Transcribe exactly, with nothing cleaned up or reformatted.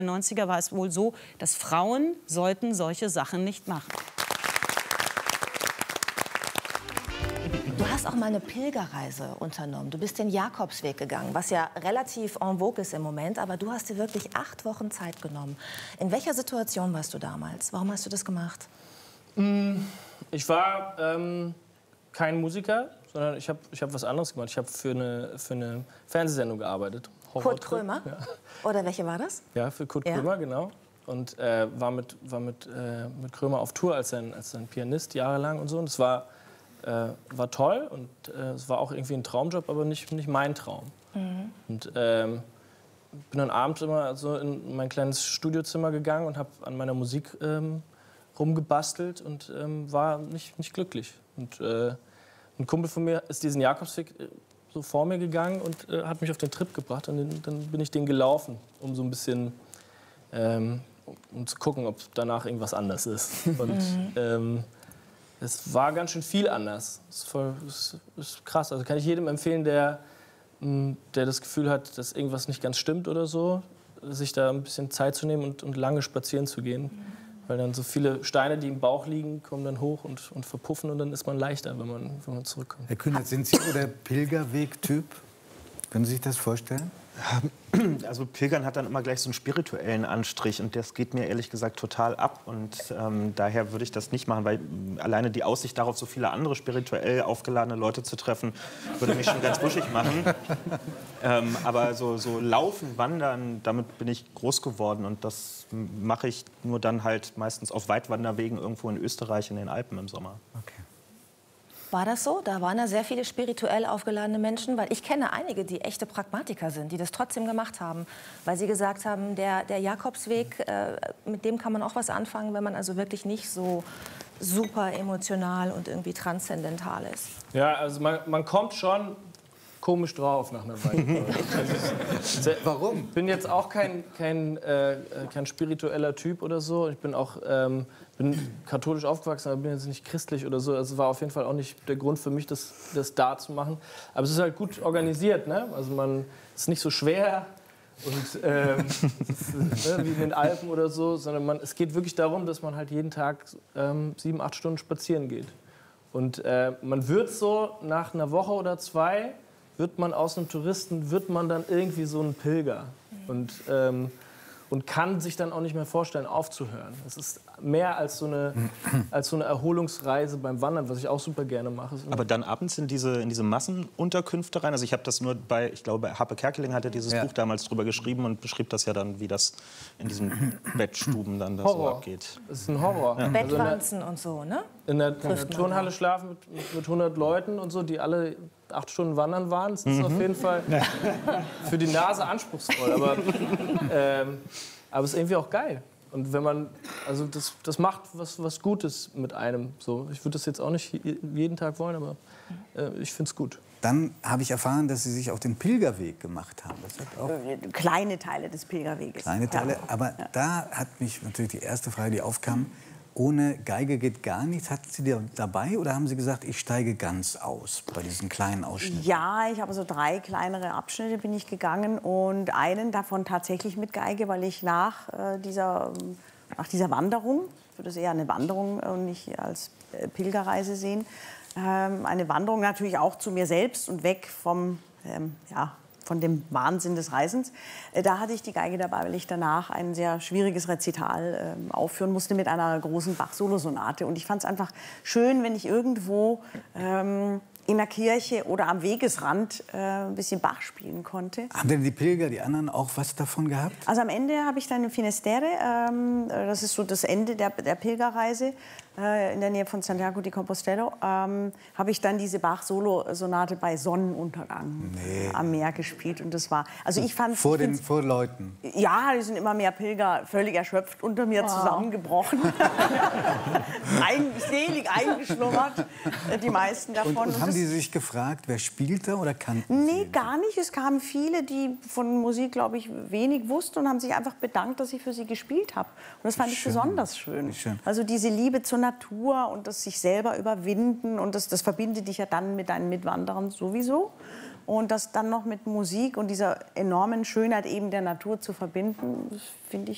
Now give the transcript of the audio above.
neunziger war es wohl so, dass Frauen sollten solche Sachen nicht machen. Du hast auch mal eine Pilgerreise unternommen. Du bist den Jakobsweg gegangen, was ja relativ en vogue ist im Moment. Aber du hast dir wirklich acht Wochen Zeit genommen. In welcher Situation warst du damals? Warum hast du das gemacht? Ich war ähm, kein Musiker, sondern ich habe ich hab was anderes gemacht. Ich habe für eine, für eine Fernsehsendung gearbeitet. Kurt Krömer? Ja. Oder welche war das? Ja, für Kurt ja. Krömer, genau. Und äh, war, mit, war mit, äh, mit Krömer auf Tour als sein, als sein Pianist jahrelang und so. Und es war, äh, war toll und äh, es war auch irgendwie ein Traumjob, aber nicht, nicht mein Traum. Mhm. Und ähm, bin dann abends immer so in mein kleines Studiozimmer gegangen und habe an meiner Musik ähm, rumgebastelt und ähm, war nicht, nicht glücklich. Und äh, ein Kumpel von mir ist diesen Jakobsweg so vor mir gegangen und äh, hat mich auf den Trip gebracht. Und den, dann bin ich den gelaufen, um so ein bisschen ähm, um zu gucken, ob danach irgendwas anders ist. Und ähm, es war ganz schön viel anders. Das ist, voll, das ist krass. Also kann ich jedem empfehlen, der, mh, der das Gefühl hat, dass irgendwas nicht ganz stimmt oder so, sich da ein bisschen Zeit zu nehmen und, und lange spazieren zu gehen. Weil dann so viele Steine, die im Bauch liegen, kommen dann hoch und, und verpuffen und dann ist man leichter, wenn man, wenn man zurückkommt. Herr Kühnert, sind Sie so der Pilgerweg-Typ? Können Sie sich das vorstellen? Also Pilgern hat dann immer gleich so einen spirituellen Anstrich und das geht mir ehrlich gesagt total ab und ähm, daher würde ich das nicht machen, weil alleine die Aussicht darauf, so viele andere spirituell aufgeladene Leute zu treffen, würde mich schon ganz wuschig machen. ähm, aber so, so Laufen, Wandern, damit bin ich groß geworden und das mache ich nur dann halt meistens auf Weitwanderwegen irgendwo in Österreich in den Alpen im Sommer. Okay. War das so? Da waren da sehr viele spirituell aufgeladene Menschen, weil ich kenne einige, die echte Pragmatiker sind, die das trotzdem gemacht haben, weil sie gesagt haben, der, der Jakobsweg, äh, mit dem kann man auch was anfangen, wenn man also wirklich nicht so super emotional und irgendwie transzendental ist. Ja, also man, man kommt schon komisch drauf nach einer Weile. Warum? Ich bin jetzt auch kein, kein, äh, kein spiritueller Typ oder so. Ich bin auch ähm, bin katholisch aufgewachsen, aber bin jetzt nicht christlich oder so. Also war auf jeden Fall auch nicht der Grund für mich, das, das da zu machen. Aber es ist halt gut organisiert, ne? Also man ist nicht so schwer und ähm, ist, ne, wie in den Alpen oder so, sondern man, es geht wirklich darum, dass man halt jeden Tag ähm, sieben, acht Stunden spazieren geht. Und äh, man wird so nach einer Woche oder zwei wird man aus einem Touristen, wird man dann irgendwie so ein Pilger und, ähm, und kann sich dann auch nicht mehr vorstellen, aufzuhören. Es ist mehr als so, eine, als so eine Erholungsreise beim Wandern, was ich auch super gerne mache. Aber dann abends in diese, in diese Massenunterkünfte rein? Also ich habe das nur bei, ich glaube, Happe Kerkeling hat ja dieses ja. Buch damals drüber geschrieben und beschrieb das ja dann, wie das in diesen Bettstuben dann da so abgeht. Das ist ein Horror. Ja. Bettwanzen also und so, ne? In der, in der Turnhalle schlafen mit, mit hundert Leuten und so, die alle acht Stunden wandern waren. Das ist mhm. auf jeden Fall für die Nase anspruchsvoll. Aber, ähm, aber es ist irgendwie auch geil. Und wenn man, also das, das macht was, was Gutes mit einem. So, ich würde das jetzt auch nicht jeden Tag wollen, aber äh, ich finde es gut. Dann habe ich erfahren, dass Sie sich auf den Pilgerweg gemacht haben. Das hat auch kleine Teile des Pilgerweges. Kleine Teile, ja. Aber ja. Da hat mich natürlich die erste Frage, die aufkam, ohne Geige geht gar nichts. Hatten Sie die dabei oder haben Sie gesagt, ich steige ganz aus bei diesen kleinen Ausschnitten? Ja, ich habe so drei kleinere Abschnitte bin ich gegangen und einen davon tatsächlich mit Geige, weil ich nach, äh, dieser, nach dieser Wanderung, ich würde es eher eine Wanderung und nicht als äh, Pilgerreise sehen, ähm, eine Wanderung natürlich auch zu mir selbst und weg vom, ähm, ja, von dem Wahnsinn des Reisens. Da hatte ich die Geige dabei, weil ich danach ein sehr schwieriges Rezital äh, aufführen musste mit einer großen Bach-Solosonate. Und ich fand es einfach schön, wenn ich irgendwo ähm, in der Kirche oder am Wegesrand äh, ein bisschen Bach spielen konnte. Haben denn die Pilger, die anderen, auch was davon gehabt? Also am Ende habe ich dann in Finisterre, ähm, das ist so das Ende der, der Pilgerreise, äh, in der Nähe von Santiago de Compostela, ähm, habe ich dann diese Bach-Solo-Sonate bei Sonnenuntergang nee. am Meer gespielt. Und das war, also ich fand vor den vor Leuten? Ja, es sind immer mehr Pilger völlig erschöpft unter mir oh. zusammengebrochen. Ein, selig eingeschlummert, die meisten davon. Und, und haben die sich gefragt, wer spielt da oder kannten Nee, Sie? gar nicht. Es kamen viele, die von Musik, glaube ich, wenig wussten und haben sich einfach bedankt, dass ich für sie gespielt habe. Und das fand schön. ich besonders schön. schön. Also diese Liebe zur Natur und das sich selber überwinden und das, das verbindet dich ja dann mit deinen Mitwanderern sowieso. Und das dann noch mit Musik und dieser enormen Schönheit eben der Natur zu verbinden, finde ich